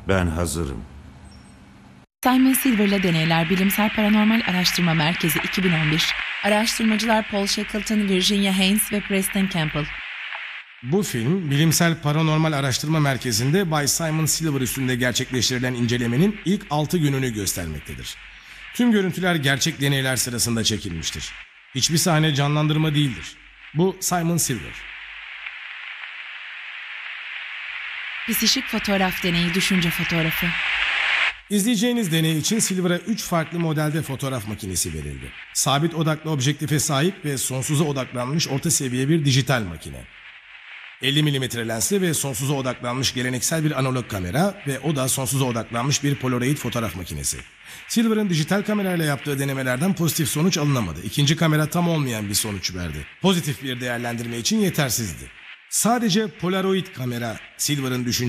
Ben hazırım. Simon Silver'la Deneyler Bilimsel Paranormal Araştırma Merkezi 2011. Araştırmacılar Paul Shackleton, Virginia Haynes ve Preston Campbell. Bu film, Bilimsel Paranormal Araştırma Merkezi'nde Bay Simon Silver üstünde gerçekleştirilen incelemenin ilk 6 gününü göstermektedir. Tüm görüntüler gerçek deneyler sırasında çekilmiştir. Hiçbir sahne canlandırma değildir. Bu Simon Silver. Psişik fotoğraf deneyi düşünce fotoğrafı. İzleyeceğiniz deney için Silver'a 3 farklı modelde fotoğraf makinesi verildi. Sabit odaklı objektife sahip ve sonsuza odaklanmış orta seviye bir dijital makine. 50 mm lensli ve sonsuza odaklanmış geleneksel bir analog kamera ve o da sonsuza odaklanmış bir Polaroid fotoğraf makinesi. Silver'ın dijital kamerayla yaptığı denemelerden pozitif sonuç alınamadı. İkinci kamera tam olmayan bir sonuç verdi. Pozitif bir değerlendirme için yetersizdi. Sadece Polaroid kamera Silver'ın düşünce